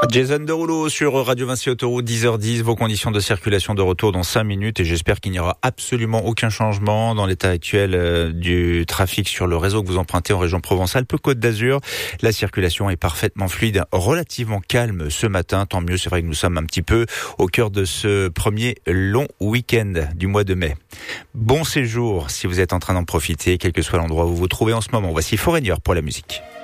Jason Derulo sur Radio Vinci Autoroute, 10h10, vos conditions de circulation de retour dans 5 minutes et j'espère qu'il n'y aura absolument aucun changement dans l'état actuel du trafic sur le réseau que vous empruntez en région Provence-Alpes-Côte d'Azur. La circulation est parfaitement fluide, relativement calme ce matin, tant mieux, c'est vrai que nous sommes un petit peu au cœur de ce premier long week-end du mois de mai. Bon séjour si vous êtes en train d'en profiter, quel que soit l'endroit où vous vous trouvez en ce moment. Voici Foreigner pour la musique.